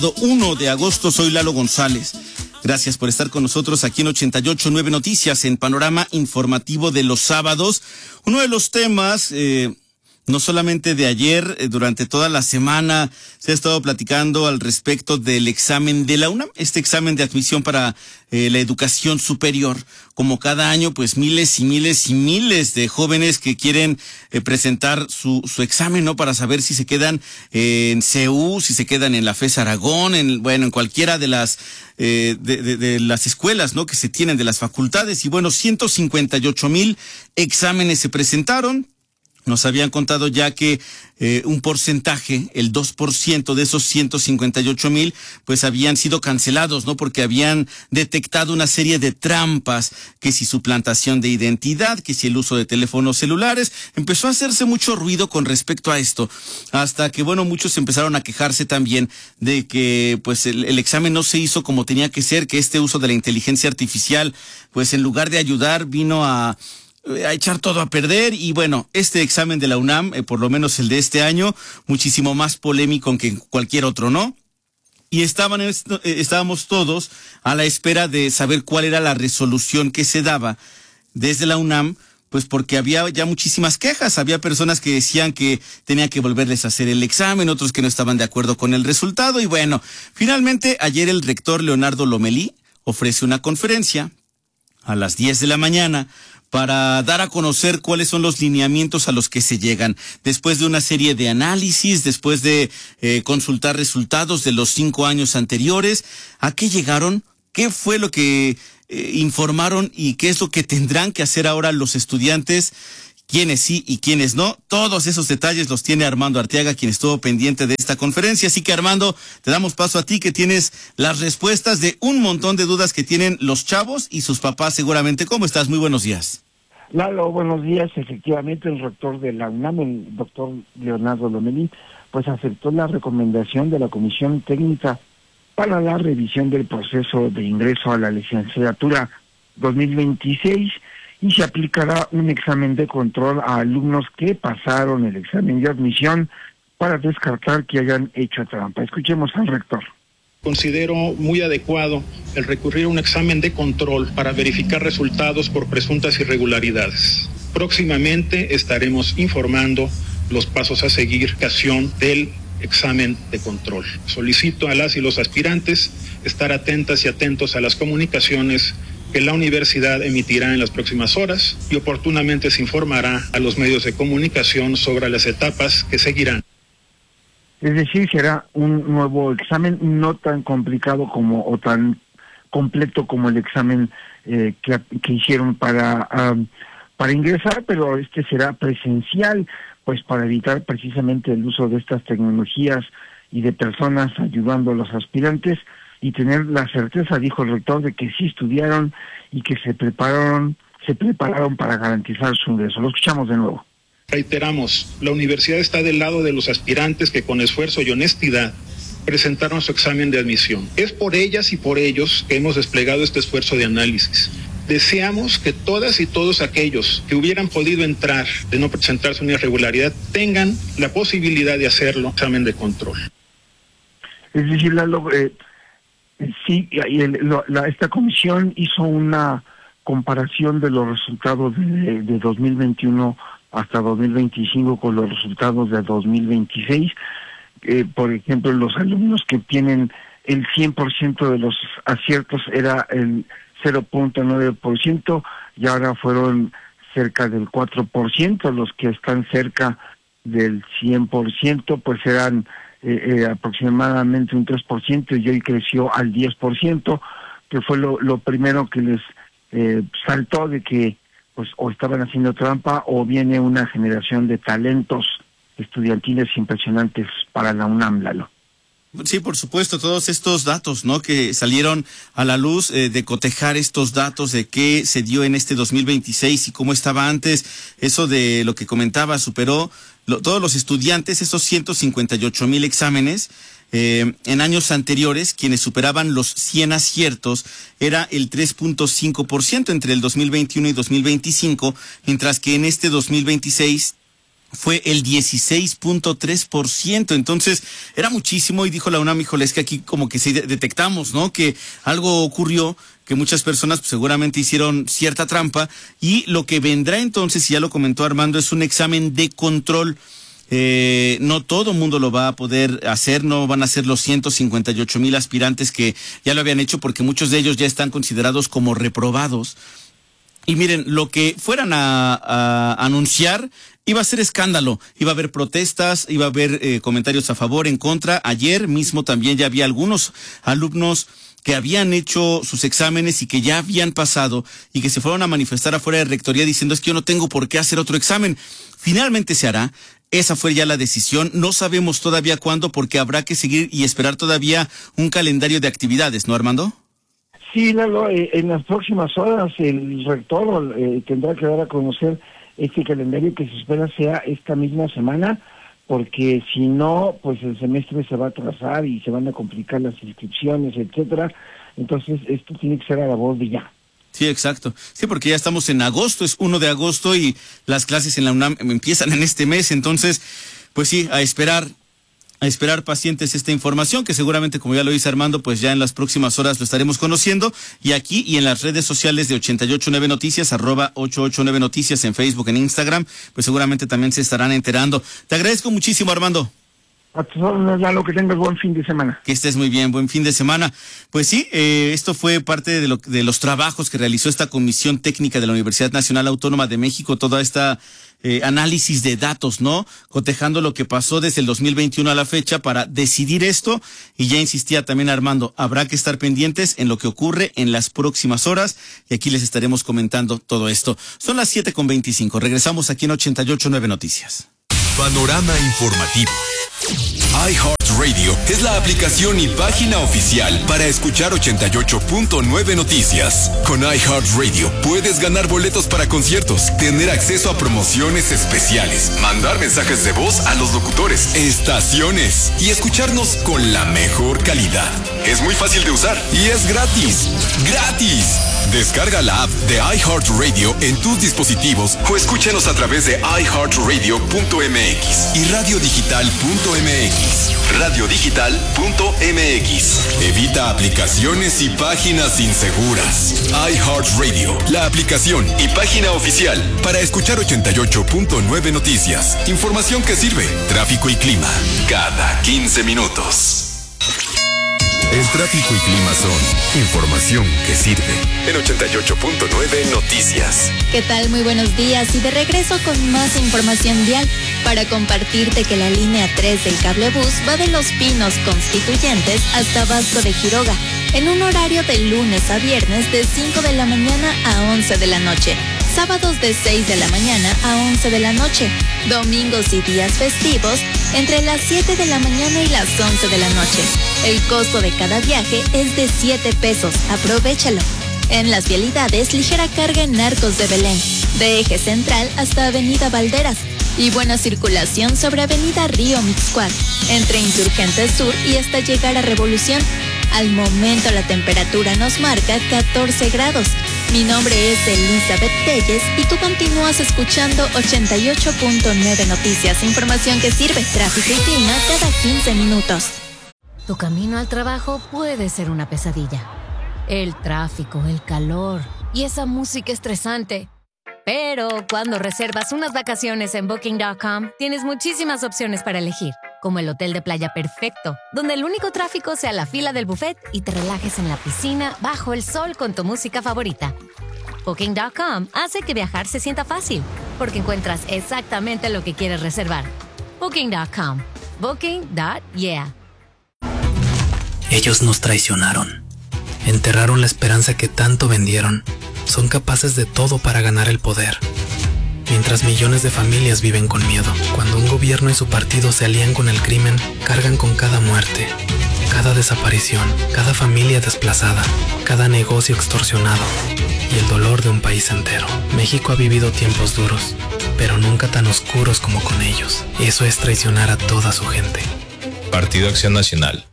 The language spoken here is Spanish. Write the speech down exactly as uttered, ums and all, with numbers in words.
uno de agosto, soy Lalo González. Gracias por estar con nosotros aquí en ochenta y ocho punto nueve Noticias, en Panorama Informativo de los sábados. Uno de los temas, eh, no solamente de ayer, eh, durante toda la semana se ha estado platicando al respecto del examen de la UNAM, este examen de admisión para eh, la educación superior. Como cada año, pues miles y miles y miles de jóvenes que quieren eh, presentar su, su examen, ¿no? Para saber si se quedan eh, en C U, si se quedan en la FES Aragón, en, bueno, en cualquiera de las eh, de, de, de las escuelas, ¿no? Que se tienen, de las facultades. Y bueno, ciento cincuenta y ocho mil exámenes se presentaron. Nos habían contado ya que eh, un porcentaje, el dos por ciento de esos ciento cincuenta y ocho mil, pues habían sido cancelados, ¿no? Porque habían detectado una serie de trampas, que si suplantación de identidad, que si el uso de teléfonos celulares. Empezó a hacerse mucho ruido con respecto a esto, hasta que, bueno, muchos empezaron a quejarse también de que, pues, el, el examen no se hizo como tenía que ser, que este uso de la inteligencia artificial, pues, en lugar de ayudar, vino a... a echar todo a perder. Y bueno, este examen de la UNAM, eh, por lo menos el de este año, muchísimo más polémico que cualquier otro, ¿no? Y estaban, eh, estábamos todos a la espera de saber cuál era la resolución que se daba desde la UNAM, pues porque había ya muchísimas quejas. Había personas que decían que tenía que volverles a hacer el examen, otros que no estaban de acuerdo con el resultado. Y bueno, finalmente ayer el rector Leonardo Lomelí ofrece una conferencia a las diez de la mañana para dar a conocer cuáles son los lineamientos a los que se llegan. Después de una serie de análisis, después de eh, consultar resultados de los cinco años anteriores, ¿a qué llegaron? ¿Qué fue lo que eh, informaron y qué es lo que tendrán que hacer ahora los estudiantes? Quiénes sí y quiénes no. Todos esos detalles los tiene Armando Arteaga, quien estuvo pendiente de esta conferencia. Así que, Armando, te damos paso a ti, que tienes las respuestas de un montón de dudas que tienen los chavos y sus papás seguramente. ¿Cómo estás? Muy buenos días. Lalo, buenos días. Efectivamente, el rector de la UNAM, el doctor Leonardo Lomelí, pues aceptó la recomendación de la Comisión Técnica para la revisión del proceso de ingreso a la licenciatura dos mil veintiséis, y se aplicará un examen de control a alumnos que pasaron el examen de admisión para descartar que hayan hecho trampa. Escuchemos al rector. Considero muy adecuado el recurrir a un examen de control para verificar resultados por presuntas irregularidades. Próximamente estaremos informando los pasos a seguir ocasión del examen de control. Solicito a las y los aspirantes estar atentas y atentos a las comunicaciones que la universidad emitirá en las próximas horas, y oportunamente se informará a los medios de comunicación sobre las etapas que seguirán. Es decir, será un nuevo examen, no tan complicado como o tan completo como el examen eh, que, que hicieron para, um, para ingresar, pero este será presencial, pues para evitar precisamente el uso de estas tecnologías y de personas ayudando a los aspirantes, y tener la certeza, dijo el rector, de que sí estudiaron y que se prepararon, se prepararon para garantizar su ingreso. Lo escuchamos de nuevo. Reiteramos, la universidad está del lado de los aspirantes que con esfuerzo y honestidad presentaron su examen de admisión. Es por ellas y por ellos que hemos desplegado este esfuerzo de análisis. Deseamos que todas y todos aquellos que hubieran podido entrar de no presentarse una irregularidad tengan la posibilidad de hacerlo, examen de control. Es decir, la, eh, sí, y el, lo, la, esta comisión hizo una comparación de los resultados de, de dos mil veintiuno hasta dos mil veinticinco con los resultados de dos mil veintiséis. Eh, por ejemplo, los alumnos que tienen el cien por ciento de los aciertos era el cero punto nueve por ciento, y ahora fueron cerca del cuatro por ciento. Los que están cerca del cien por ciento pues eran eh, eh, aproximadamente un tres por ciento, y hoy creció al diez por ciento, que fue lo, lo primero que les eh, saltó de que pues o estaban haciendo trampa o viene una generación de talentos estudiantiles impresionantes para la UNAM, Lalo. Sí, por supuesto, todos estos datos, ¿no?, que salieron a la luz, eh, de cotejar estos datos de qué se dio en este dos mil veintiséis y cómo estaba antes. Eso de lo que comentaba, superó lo, todos los estudiantes, esos ciento cincuenta y ocho mil exámenes. Eh, en años anteriores, quienes superaban los cien aciertos era el tres punto cinco por ciento entre el dos mil veintiuno y dos mil veinticinco, mientras que en este dos mil veintiséis fue el dieciséis punto tres por ciento. Entonces, era muchísimo y dijo la UNAM, híjole, es que aquí como que sí detectamos, ¿no? Que algo ocurrió, que muchas personas pues, seguramente hicieron cierta trampa y lo que vendrá entonces, y ya lo comentó Armando, es un examen de control. Eh, no todo mundo lo va a poder hacer, no van a ser los ciento cincuenta y ocho mil aspirantes que ya lo habían hecho porque muchos de ellos ya están considerados como reprobados. Y miren, lo que fueran a, a anunciar iba a ser escándalo, iba a haber protestas, iba a haber eh, comentarios a favor, en contra. Ayer mismo también ya había algunos alumnos que habían hecho sus exámenes y que ya habían pasado y que se fueron a manifestar afuera de rectoría diciendo es que yo no tengo por qué hacer otro examen. Finalmente se hará. Esa fue ya la decisión. No sabemos todavía cuándo porque habrá que seguir y esperar todavía un calendario de actividades, ¿no, Armando? Sí, Lalo, eh, en las próximas horas el rector eh, tendrá que dar a conocer este calendario que se espera sea esta misma semana, porque si no, pues el semestre se va a atrasar y se van a complicar las inscripciones, etcétera. Entonces, esto tiene que ser a la voz de ya. Sí, exacto. Sí, porque ya estamos en agosto, es uno de agosto y las clases en la UNAM empiezan en este mes. Entonces, pues sí, a esperar. A esperar pacientes esta información, que seguramente, como ya lo dice Armando, pues ya en las próximas horas lo estaremos conociendo. Y aquí y en las redes sociales de ochenta y ocho nueve Noticias, arroba ochenta y ocho nueve Noticias en Facebook, en Instagram, pues seguramente también se estarán enterando. Te agradezco muchísimo, Armando. A tus órdenes, Lalo, que tengas buen fin de semana. Que estés muy bien, buen fin de semana. Pues sí, eh, esto fue parte de, lo, de los trabajos que realizó esta Comisión Técnica de la Universidad Nacional Autónoma de México, toda esta Eh, análisis de datos, ¿no? Cotejando lo que pasó desde el dos mil veintiuno a la fecha para decidir esto, y ya insistía también Armando, habrá que estar pendientes en lo que ocurre en las próximas horas, y aquí les estaremos comentando todo esto. Son las siete con veinticinco, regresamos aquí en ochenta y ocho nueve Noticias. Panorama informativo. iHeartRadio es la aplicación y página oficial para escuchar ochenta y ocho punto nueve Noticias. Con iHeartRadio puedes ganar boletos para conciertos, tener acceso a promociones especiales, mandar mensajes de voz a los locutores, estaciones y escucharnos con la mejor calidad. Es muy fácil de usar y es gratis. ¡Gratis! Descarga la app de iHeartRadio en tus dispositivos o escúchanos a través de i heart radio punto m x y radio digital punto m x. radio digital punto m x. Evita aplicaciones y páginas inseguras. iHeartRadio, la aplicación y página oficial para escuchar ochenta y ocho punto nueve Noticias. Información que sirve. Tráfico y clima cada quince minutos. El tráfico y clima son información que sirve en ochenta y ocho punto nueve Noticias. ¿Qué tal? Muy buenos días y de regreso con más información vial para compartirte que la línea tres del cablebús va de Los Pinos Constituyentes hasta Vasco de Quiroga en un horario de lunes a viernes de cinco de la mañana a once de la noche. Sábados de seis de la mañana a once de la noche, domingos y días festivos entre las siete de la mañana y las once de la noche. El costo de cada viaje es de siete pesos, aprovéchalo. En las vialidades, ligera carga en Arcos de Belén, de Eje Central hasta Avenida Valderas y buena circulación sobre Avenida Río Mixcoac, entre Insurgentes Sur y hasta llegar a Revolución. Al momento la temperatura nos marca catorce grados. Mi nombre es Elizabeth Telles y tú continúas escuchando ochenta y ocho punto nueve Noticias, información que sirve, tráfico y clima cada quince minutos. Tu camino al trabajo puede ser una pesadilla. El tráfico, el calor y esa música estresante. Pero cuando reservas unas vacaciones en booking punto com, tienes muchísimas opciones para elegir, como el hotel de playa perfecto, donde el único tráfico sea la fila del buffet y te relajes en la piscina bajo el sol con tu música favorita. booking punto com hace que viajar se sienta fácil, porque encuentras exactamente lo que quieres reservar. booking punto com. Booking punto yeah. Ellos nos traicionaron. Enterraron la esperanza que tanto vendieron. Son capaces de todo para ganar el poder. Mientras millones de familias viven con miedo, cuando un gobierno y su partido se alían con el crimen, cargan con cada muerte, cada desaparición, cada familia desplazada, cada negocio extorsionado y el dolor de un país entero. México ha vivido tiempos duros, pero nunca tan oscuros como con ellos. Eso es traicionar a toda su gente. Partido Acción Nacional.